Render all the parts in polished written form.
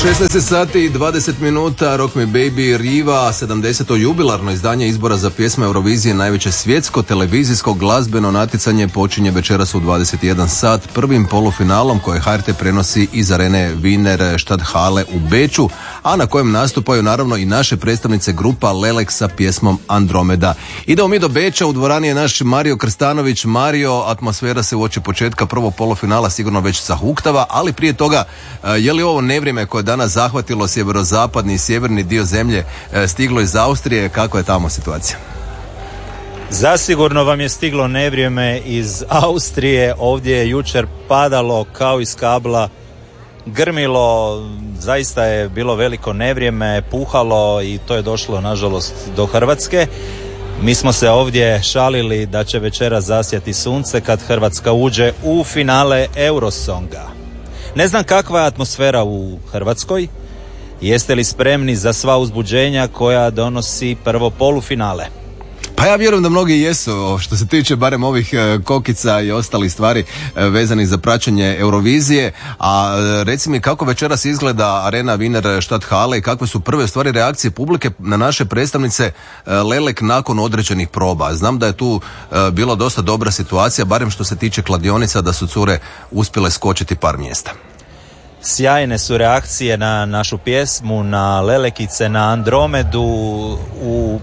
16 sati i 20 minuta, Rock Me Baby Riva, 70. jubilarno izdanje izbora za pjesme Eurovizije, najveće svjetsko televizijsko glazbeno natjecanje, počinje večeras u 21 sat prvim polufinalom koje HRT prenosi iz arene Wiener Stadthalle u Beču, a na kojem nastupaju naravno i naše predstavnice grupa Lelek sa pjesmom Andromeda. Idemo mi do Beča, u dvorani je naš Mario Krstanović. Mario, atmosfera se uoči početka prvog polufinala sigurno već zahuktava, ali prije toga, je li ovo nevrijeme koje je danas zahvatilo sjeverozapadni i sjeverni dio zemlje stiglo iz Austrije? Kakva je tamo situacija? Zasigurno vam je stiglo nevrijeme iz Austrije. Ovdje je jučer padalo kao iz kabla, grmilo, zaista je bilo veliko nevrijeme, puhalo i to je došlo nažalost do Hrvatske. Mi smo se ovdje šalili da će večera zasjati sunce kad Hrvatska uđe u finale Eurosonga. Ne znam kakva je atmosfera u Hrvatskoj. Jeste li spremni za sva uzbuđenja koja donosi prvo polufinale? Pa ja vjerujem da mnogi jesu, što se tiče barem ovih kokica i ostalih stvari vezanih za praćenje Eurovizije. A reci mi, kako večeras izgleda arena Wiener Stadthalle i kakve su prve stvari reakcije publike na naše predstavnice Lelek nakon određenih proba? Znam da je tu bilo dosta dobra situacija, barem što se tiče kladionica, da su cure uspjele skočiti par mjesta. Sjajne su reakcije na našu pjesmu, na Lelekice, na Andromedu. U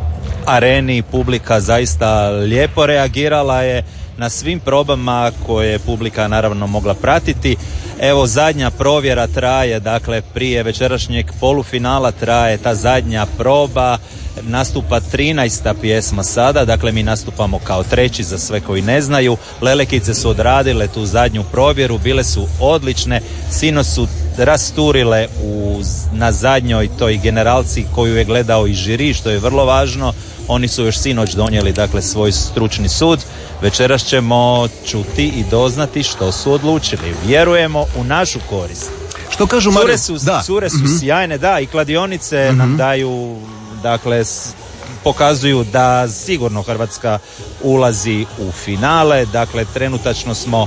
areni publika zaista lijepo reagirala je na svim probama koje je publika naravno mogla pratiti. Evo, zadnja provjera traje, dakle prije večerašnjeg polufinala traje ta zadnja proba, nastupa 13. pjesma sada, dakle mi nastupamo kao treći za sve koji ne znaju. Lelekice su odradile tu zadnju provjeru, bile su odlične, sinoć su rasturile na zadnjoj toj generalci koju je gledao i žiri, što je vrlo važno. Oni su još sinoć donijeli dakle svoj stručni sud. Večeras ćemo čuti i doznati što su odlučili. Vjerujemo u našu korist. Što kažu Cure su sjajne, da, i kladionice nam daju, dakle pokazuju da sigurno Hrvatska ulazi u finale. Dakle, trenutačno smo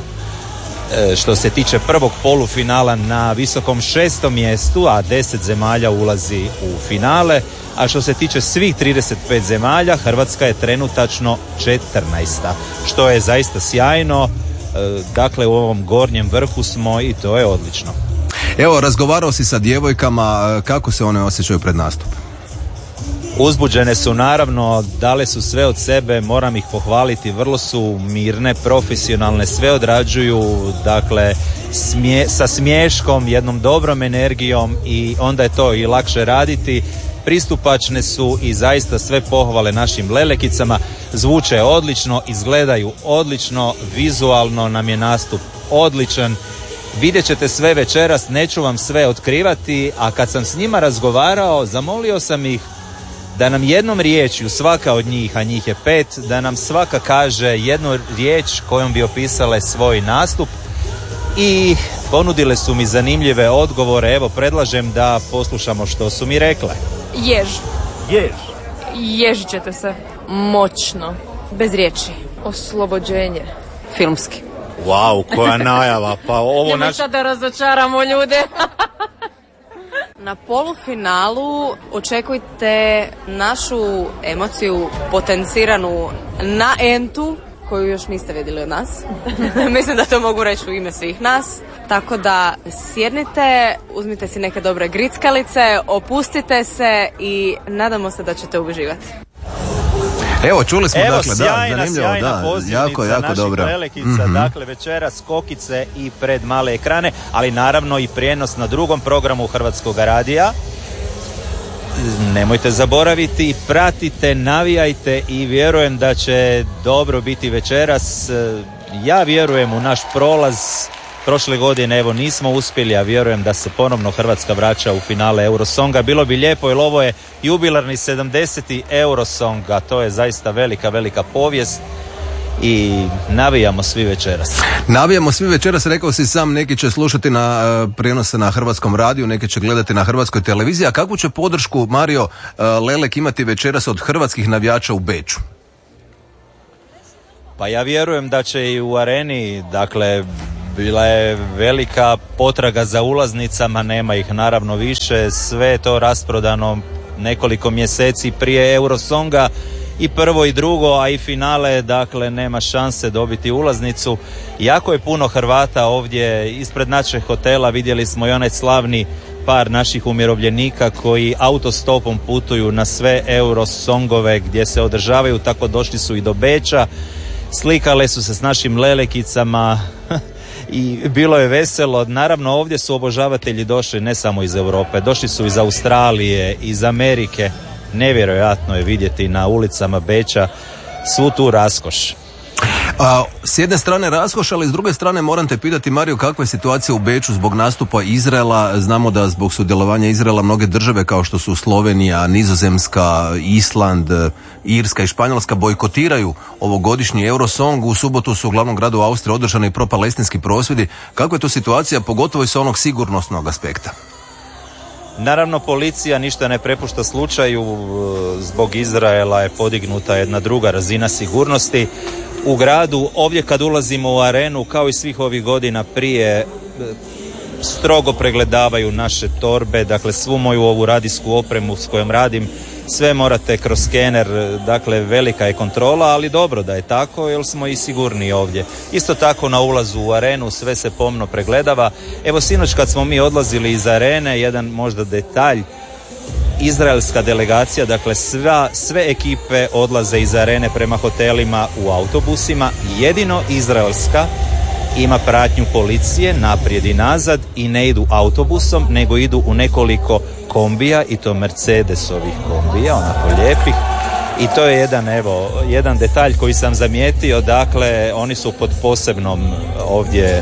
što se tiče prvog polufinala na visokom 6. mjestu, a 10 zemalja ulazi u finale. A što se tiče svih 35 zemalja, Hrvatska je trenutačno 14. što je zaista sjajno. Dakle, u ovom gornjem vrhu smo i to je odlično. Evo, razgovarao si sa djevojkama, kako se one osjećaju pred nastup? Uzbuđene su naravno, dale su sve od sebe, moram ih pohvaliti, vrlo su mirne, profesionalne, sve odrađuju, dakle sa smiješkom, jednom dobrom energijom i onda je to i lakše raditi. Pristupačne su i zaista sve pohvale našim Lelekicama, zvuče odlično, izgledaju odlično, vizualno nam je nastup odličan. Vidjet ćete sve večeras, neću vam sve otkrivati, a kad sam s njima razgovarao, zamolio sam ih da nam jednom riječju, svaka od njih, a njih je 5, da nam svaka kaže jednu riječ kojom bi opisale svoj nastup i ponudile su mi zanimljive odgovore. Evo, predlažem da poslušamo što su mi rekle. Jež. Ježit ćete se. Moćno. Bez riječi. Oslobođenje. Filmski. Wow, koja najava. Pa ovo Nemoj sad da razočaramo ljude. Na polufinalu očekujte našu emociju potenciranu na entu koju još niste vidjeli od nas. Mislim da to mogu reći u ime svih nas. Tako da sjednite, uzmite si neke dobre grickalice, opustite se i nadamo se da ćete uživati. Evo, čuli smo, dakle, sjajna jako naših dobro. Lelekica, dakle večeras skokice i pred male ekrane, ali naravno i prijenos na drugom programu Hrvatskog radija. Nemojte zaboraviti, pratite, navijajte i vjerujem da će dobro biti večeras. Ja vjerujem u naš prolaz. Prošle godine evo nismo uspjeli, a vjerujem da se ponovno Hrvatska vraća u finale Eurosonga. Bilo bi lijepo jer ovo je jubilarni 70. Eurosong, a to je zaista velika povijest. I navijamo svi večeras. Rekao si sam, neki će slušati na prijenose na Hrvatskom radiju, neki će gledati na Hrvatskoj televiziji. A kakvu će podršku Mario Lelek imati večeras od hrvatskih navijača u Beču? Pa ja vjerujem da će i u areni, dakle, bila je velika potraga za ulaznicama, nema ih naravno više, sve je to rasprodano nekoliko mjeseci prije Eurosonga, i prvo i drugo, a i finale, dakle nema šanse dobiti ulaznicu. Jako je puno Hrvata ovdje ispred našeg hotela, vidjeli smo i onaj slavni par naših umirovljenika koji autostopom putuju na sve Eurosongove gdje se održavaju, tako došli su i do Beča, slikale su se s našim lelekicama i bilo je veselo. Naravno ovdje su obožavatelji došli ne samo iz Europe, došli su iz Australije, iz Amerike. Nevjerojatno je vidjeti na ulicama Beča svu tu raskoš. S jedne strane raskoš, ali s druge strane moram te pitati, Mario, kakva je situacija u Beču zbog nastupa Izraela? Znamo da zbog sudjelovanja Izraela mnoge države kao što su Slovenija, Nizozemska, Island, Irska i Španjolska bojkotiraju ovogodišnji Eurosong. U subotu su u glavnom gradu Austrije održani propalestinski prosvjedi. Kakva je to situacija, pogotovo i sa onog sigurnosnog aspekta? Naravno, policija ništa ne prepušta slučaju, zbog Izraela je podignuta jedna druga razina sigurnosti u gradu. Ovdje kad ulazimo u arenu, kao i svih ovih godina prije, strogo pregledavaju naše torbe, dakle svu moju ovu radijsku opremu s kojom radim, sve morate kroz skener, dakle velika je kontrola, ali dobro da je tako jer smo i sigurni ovdje. Isto tako na ulazu u arenu sve se pomno pregledava. Evo sinoć kad smo mi odlazili iz arene, jedan možda detalj, izraelska delegacija, dakle sve ekipe odlaze iz arene prema hotelima u autobusima, jedino izraelska ima pratnju policije naprijed i nazad i ne idu autobusom, nego idu u nekoliko kombija, i to Mercedesovih kombija, onako lijepih, i to je jedan detalj koji sam zamijetio. Dakle, oni su pod posebnom ovdje,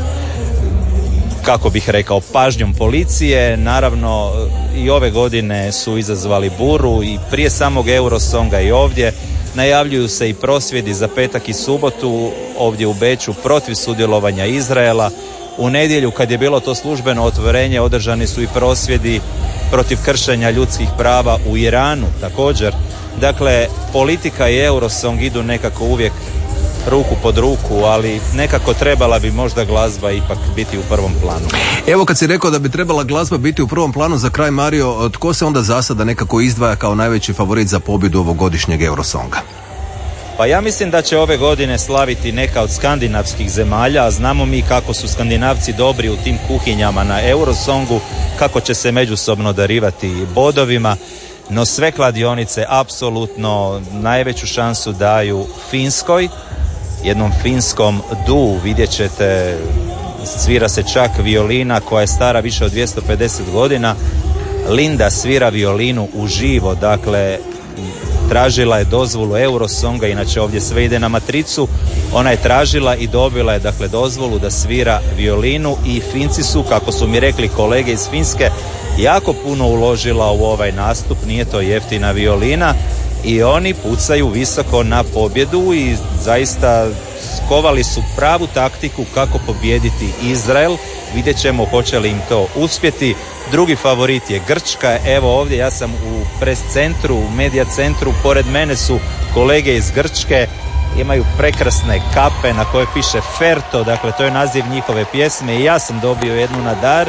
kako bih rekao, pažnjom policije. Naravno i ove godine su izazvali buru i prije samog Eurosonga i ovdje. Najavljuju se i prosvjedi za petak i subotu ovdje u Beču protiv sudjelovanja Izraela. U nedjelju kad je bilo to službeno otvorenje održani su i prosvjedi protiv kršenja ljudskih prava u Iranu također. Dakle, politika i Eurosong idu nekako uvijek ruku pod ruku, ali nekako trebala bi možda glazba ipak biti u prvom planu. Evo kad si rekao da bi trebala glazba biti u prvom planu, za kraj, Mario, tko se onda za sada nekako izdvaja kao najveći favorit za pobjedu ovogodišnjeg Eurosonga? Pa ja mislim da će ove godine slaviti neka od skandinavskih zemalja, a znamo mi kako su Skandinavci dobri u tim kuhinjama na Eurosongu, kako će se međusobno darivati bodovima, no sve kladionice apsolutno najveću šansu daju Finskoj, jednom finskom duu. Vidjet ćete, svira se čak violina koja je stara više od 250 godina. Linda svira violinu uživo, dakle tražila je dozvolu Eurosonga, inače ovdje sve ide na matricu. Ona je tražila i dobila je dakle dozvolu da svira violinu, i Finci su, kako su mi rekli kolege iz Finske, jako puno uložila u ovaj nastup, nije to jeftina violina, i oni pucaju visoko na pobjedu i zaista skovali su pravu taktiku kako pobijediti Izrael. Vidjet ćemo hoće li im to uspjeti. Drugi favorit je Grčka. Evo ovdje ja sam u pres centru, u medija centru, pored mene su kolege iz Grčke, imaju prekrasne kape na koje piše Ferto, dakle to je naziv njihove pjesme, i ja sam dobio jednu na dar.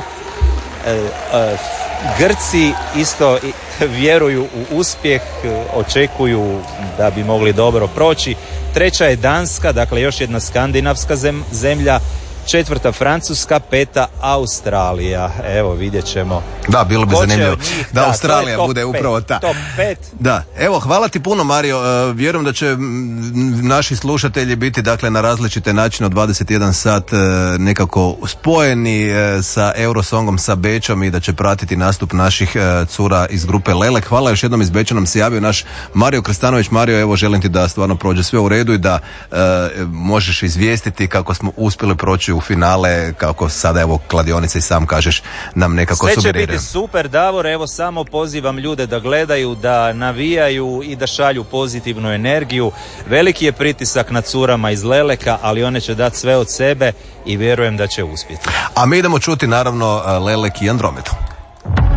Grci isto vjeruju u uspjeh, očekuju da bi mogli dobro proći. Treća je Danska, dakle još jedna skandinavska zemlja. Četvrta Francuska, peta Australija. Evo vidjet ćemo. Da, bilo bi zanimljivo da Australija bude upravo ta. Top 5. Da, evo, hvala ti puno, Mario. Vjerujem da će naši slušatelji biti dakle na različite načine od 21 sat nekako spojeni sa Eurosongom, sa Bečom, i da će pratiti nastup naših cura iz grupe Lelek. Hvala još jednom, iz Beča nam se javio naš Mario Krstanović. Mario, evo, želim ti da stvarno prođe sve u redu i da možeš izvijestiti kako smo uspjeli proći u finale, kako sada evo kladionice i sam kažeš nam nekako sugeriraju. Sve će biti super, Davor, evo samo pozivam ljude da gledaju, da navijaju i da šalju pozitivnu energiju. Veliki je pritisak na curama iz Leleka, ali one će dati sve od sebe i vjerujem da će uspjeti. A mi idemo čuti naravno Lelek i Andromedu.